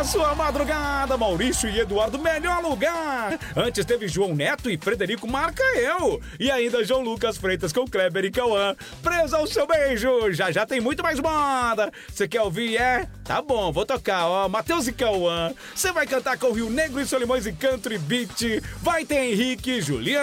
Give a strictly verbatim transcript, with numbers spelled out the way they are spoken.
na sua madrugada, Maurício e Eduardo, melhor lugar. Antes teve João Neto e Frederico Marca Eu. E ainda João Lucas Freitas com Kleber e Cauã. Preso ao seu beijo. Já já tem muito mais moda. Você quer ouvir, é? Tá bom, vou tocar, ó. Matheus e Cauã. Você vai cantar com o Rio Negro e Solimões e Country Beat. Vai ter Henrique, Juliano.